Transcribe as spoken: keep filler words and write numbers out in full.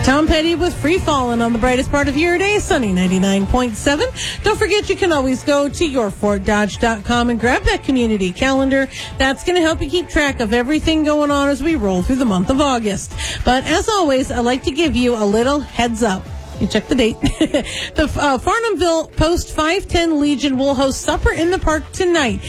Tom Petty with Free Fallin' on the brightest part of your day, sunny ninety-nine point seven. Don't forget you can always go to your fort dodge dot com and grab that community calendar. That's going to help you keep track of everything going on as we roll through the month of August. But as always, I'd like to give you a little heads up. You check the date. the uh, Farnhamville Post five ten Legion will host supper in the park tonight.